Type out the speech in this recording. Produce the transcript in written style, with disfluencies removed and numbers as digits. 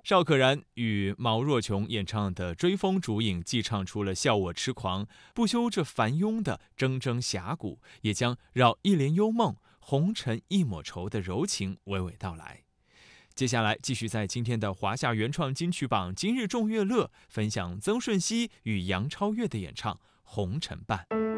邵可然与毛若琼演唱的《追风逐影》，既唱出了笑我痴狂，不休这凡庸的铮铮侠骨，也将绕一帘幽梦、红尘一抹愁的柔情娓娓道来。接下来继续在今天的华夏原创金曲榜今日众乐乐分享曾舜晞与杨超越的演唱《红尘伴》。